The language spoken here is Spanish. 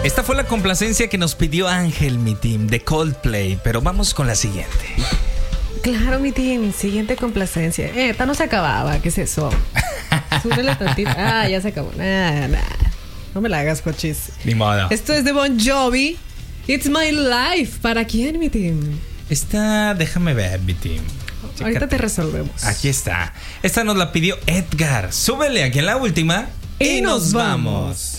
Esta fue la complacencia que nos pidió Ángel, mi team, de Coldplay. Pero vamos con la siguiente. Claro, mi team. Siguiente complacencia. Esta no se acababa. ¿Qué es eso? Súbele tantito. Ya se acabó. Nah. No me la hagas, cochis. Ni modo. Esto es de Bon Jovi. It's My Life. ¿Para quién, mi team? Esta, déjame ver, mi team. Chécate. Ahorita te resolvemos. Aquí está. Esta nos la pidió Edgar. Súbele aquí en la última. Y nos vamos.